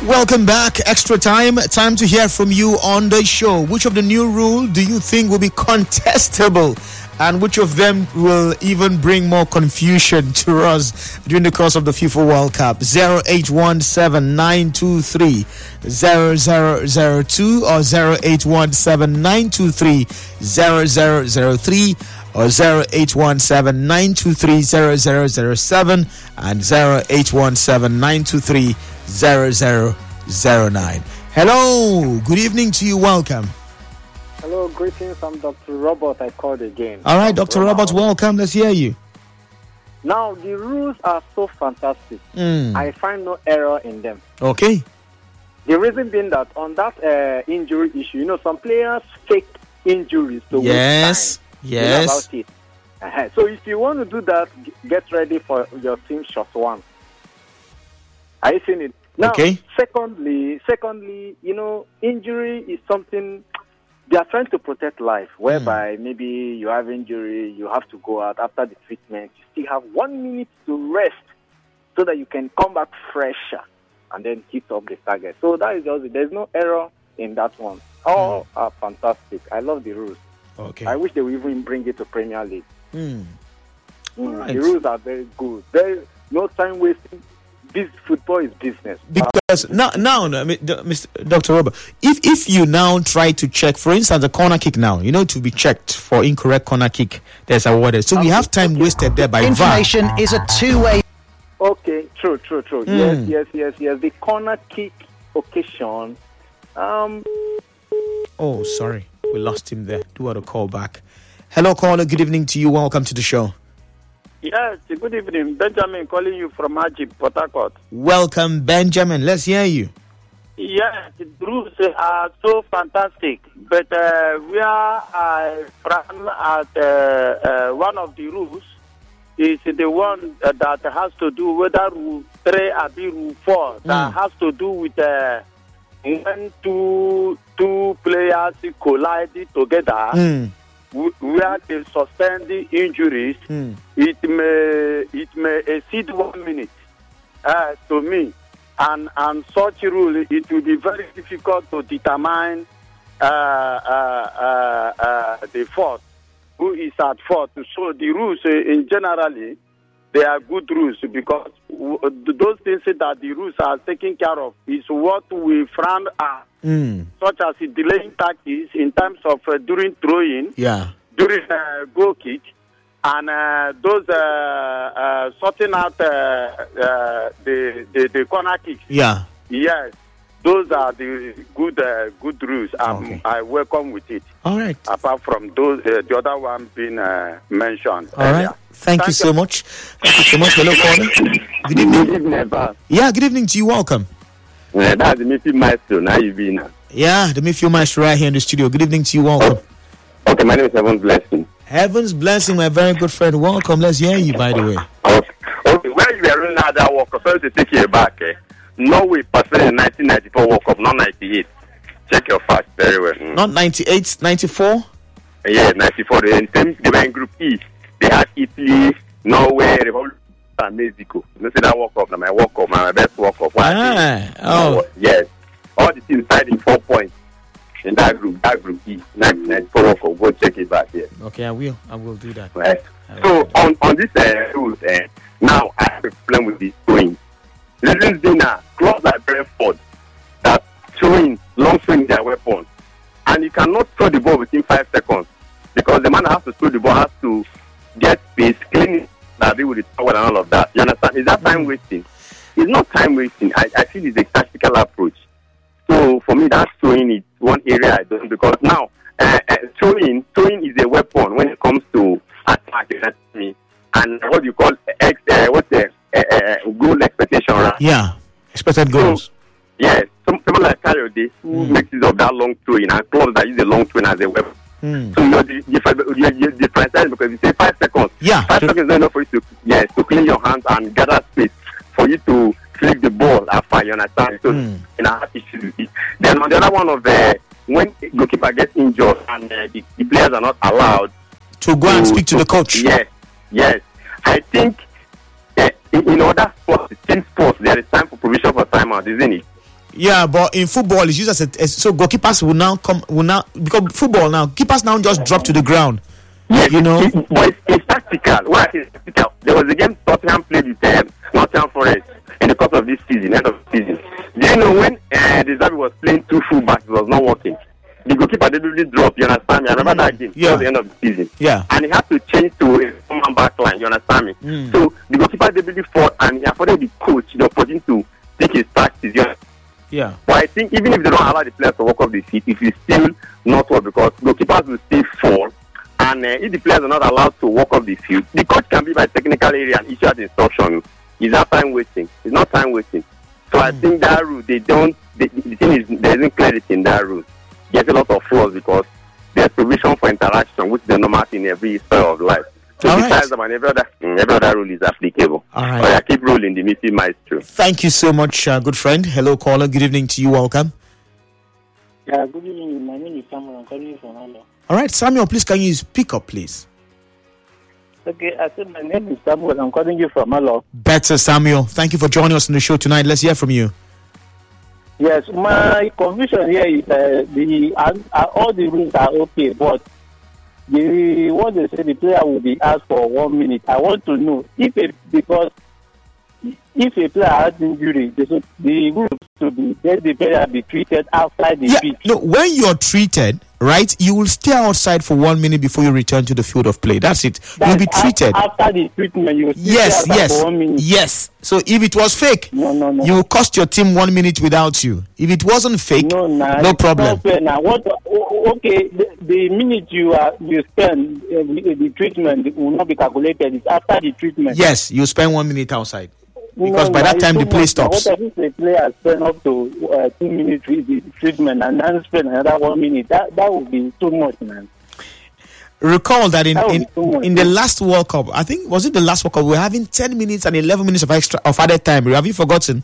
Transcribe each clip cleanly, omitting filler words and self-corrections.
Welcome back. Extra time to hear from you on the show. Which of the new rules do you think will be contestable? And which of them will even bring more confusion to us during the course of the FIFA World Cup? 0817-923-0002 or 0817-923-0003 or 0817-923-0007 and 0817-923-0009. Hello, good evening to you. Welcome. Hello, greetings. I'm Dr. Robert. I called again. All right, Dr. Robert, welcome. Let's hear you. Now, the rules are so fantastic. I find no error in them. Okay. The reason being that on that injury issue, some players fake injuries to waste time. Yes. About it. So if you want to do that, get ready for your team shot one. Are you seeing it? Now, okay. Secondly, injury is something. They are trying to protect life, whereby maybe you have injury, you have to go out after the treatment. You still have 1 minute to rest so that you can come back fresher and then hit up the target. So that is just it. There's no error in that one. All are fantastic. I love the rules. Okay. I wish they would even bring it to Premier League. Right. The rules are very good. There is no time wasting. This football is business. Because now, Mr. Dr. Robert, if you now try to check, for instance, the corner kick now, to be checked for incorrect corner kick, there's awarded. So we have time wasted there by information VAR. Is a two-way. Okay, true. Yes. The corner kick occasion. Oh, sorry, we lost him there. Do want to call back. Hello, caller. Good evening to you. Welcome to the show. Yes, good evening. Benjamin calling you from Ajib, Port Harcourt. Welcome, Benjamin. Let's hear you. Yes, the rules are so fantastic. But where I frown at one of the rules is the one that has to do whether rule 3 or rule 4. That has to do with when two players collide together. Where they sustain the injuries, it may exceed 1 minute to me, and such rule it will be very difficult to determine the fault, who is at fault. So the rules in generally they are good rules because those things that the rules are taking care of is what we frown at. Such as delaying tactics in terms of during throwing, during goal kick, and those sorting out the corner kicks. Yeah. Yes, those are the good rules. I welcome with it. All right. Apart from those, the other one being mentioned. All earlier. Right. Thank you so much. Thank you so much. Hello, caller. Good evening. Good evening, boss. Yeah, good evening to you. Welcome. That's the Midfield Maestro. Now you be now. Yeah, the Midfield Maestro right here in the studio. Good evening to you. Welcome. Okay, my name is Heaven's Blessing. Heaven's Blessing, my very good friend. Welcome. Let's hear you, by the way. Okay. When you were running out that World Cup, sorry to take you back. Norway percent in 1994 World Cup, not 98. Check your facts very well. Not 98, 94? Yeah, 94. They were in Group E. They had Italy, Norway, Republic, and Mexico. You see that World Cup, my World Cup, my best World Cup. Yes. All the teams tied in 4 points in that group E, 1994 World Cup. Go check it back here. Okay, I will do that. Right. So on this rules, now I have a problem with this throwing. Reasons being clubs like Brentford that long swing their weapons, and you cannot throw the ball within 5 seconds because the man has to throw the ball has to get space, clean it, that be with the towel and all of that. You understand? Is that time wasting? It's not time wasting. I feel it's a tactical approach. So for me, that's throwing is one area I don't, because now throwing is a weapon when it comes to attack. And what you call goal expectation, right? Yeah, expected goals. So, yes, someone like Kayode who makes use of that long throwing, and clubs that use the long throwing as a weapon. So you're different because you say 5 seconds. Yeah, 5 seconds is not enough for you to clean your hands and gather space for you to flick the ball after, you understand? So in a issue with it. Then on the other one of when goalkeeper gets injured and the players are not allowed to go and speak to the coach. Yes. I think in other sports, team sports, there is time for provision for timeout, isn't it? Yeah, but in football, it's used so goalkeepers will now because football now keepers now just drop to the ground. Yes, You know? but it's tactical. Why is tactical? There was a game Tottenham played with Nottingham Forest in the course of this season, end of the season. Do you know when the Zabi was playing two fullbacks, it was not working? The goalkeeper deliberately dropped, you understand me? I remember that game. Yeah. At the end of the season. Yeah. And he had to change to a common back line, you understand me? So the goalkeeper deliberately fought and he afforded the coach the opportunity to take his practice. You know? Yeah. But I think even if they don't allow the players to walk off the field, it will still not work because goalkeepers will still fall. And if the players are not allowed to walk off the field, the coach can be by technical area and issue an instruction. It's not time wasting. It's not time wasting. So I think that rule, the thing is, there isn't clarity in that rule. There's a lot of flaws because there's provision for interaction, which is the normal in every sphere of life. So All besides right. them and every other rule is applicable. All right. But I keep rolling the missing maestro. Thank you so much, good friend. Hello, caller. Good evening to you. Welcome. Yeah, good evening. My name is Samuel. I'm calling you from Hello. All right, Samuel, please can you speak up, please? Okay, I said my name is Samuel. I'm calling you from Hello. Better, Samuel. Thank you for joining us on the show tonight. Let's hear from you. Yes, my confusion here is all the rules are okay, but what they say the player will be asked for 1 minute. I want to know because if a player has injury, the rules to be let the player be treated outside the pitch. No, when you're treated, right, you will stay outside for 1 minute before you return to the field of play. That's it. You'll be treated. After the treatment, you will stay Yes, outside yes, for 1 minute. yes. So if it was fake, No. you will cost your team 1 minute without you. If it wasn't fake, no problem. It's not fair. Now, okay, the minute you spend the treatment will not be calculated. It's after the treatment. Yes, you spend 1 minute outside. Because No, by that it's time too the play much. stops. What if the player spend up to 2 minutes with the treatment and then spend another 1 minute? That would be too much, man. Recall that That would be too much. in the last World Cup, I think was it the last World Cup, we were having 10 minutes and 11 minutes of added time. Have you forgotten?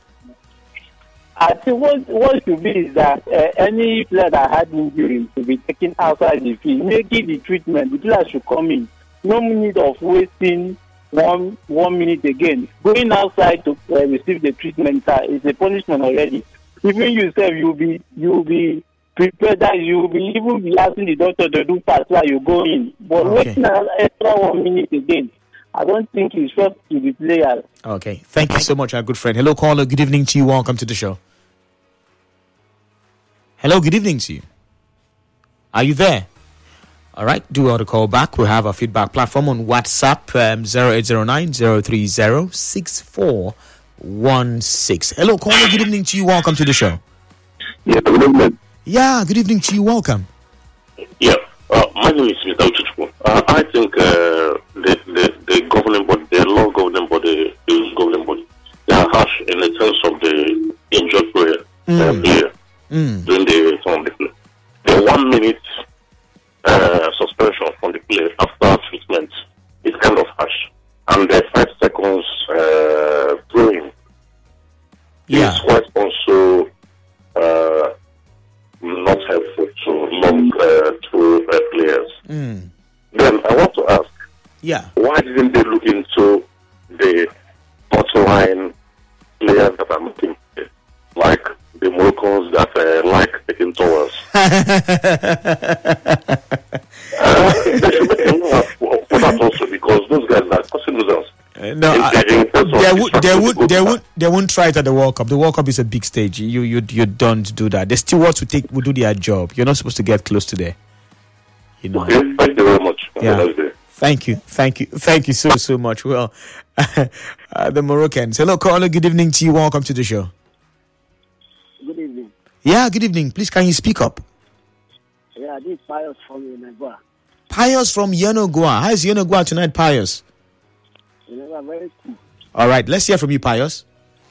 I think what should be is that any player that had injury to be taken outside the field, making the treatment, the player should come in. No need of wasting one minute again. Going outside to receive the treatment is a punishment already. Even yourself, you'll be prepared that you'll be even be asking the doctor to do fast while you go in. But waiting an extra 1 minute again, I don't think it's fair to the players. Okay. Thank you so much, our good friend. Hello, caller. Good evening to you. Welcome to the show. Hello, good evening to you. Are you there? All right, do want to call back. We have a feedback platform on WhatsApp, 0809-030-6416. Hello, caller. Good evening to you. Welcome to the show. Yeah, good evening. Yeah, good evening to you. Welcome. Yeah, my name is Mr. Uchichukwu. I think the governing body, the law governing body, the governing body, they are harsh in the sense of the injured player during the time of the play. The 1 minute suspension from the play after treatment is kind of harsh, and the 5 seconds throwing is quite also not helpful to long players. Then I want to ask, why didn't they look into the hotline players that are looking like the Moroccans that like taking towers? They should make a law for that also, because those guys are causing nuisance. They won't try it at the World Cup. The World Cup is a big stage. You don't do that. The stewards will do their job. You're not supposed to get close to there. You know. Okay, thank you very much. Yeah. Thank you so much. Well, the Moroccans. Hello, caller. Good evening to you. Welcome to the show. Good evening. Yeah, good evening. Please, can you speak up? Yeah, this is Pius from Yenagua. Pius from Yenagua. How is Yenagua tonight, Pius? Very cool. All right, let's hear from you, Pius.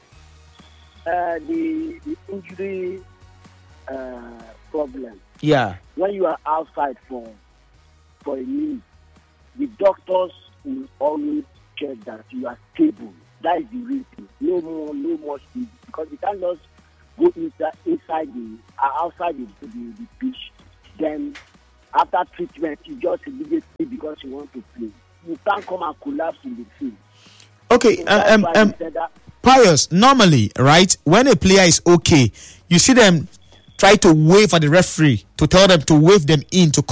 The injury problem. Yeah. When you are outside for a minute, the doctors will always check that you are stable. That is the reason. No more speed, because you can't just go outside the pitch. Then after treatment, you just immediately, because you want to play, you can't come and collapse in the field. Okay, Pius, normally, right, when a player is okay, you see them try to wave at the referee to tell them to wave them in to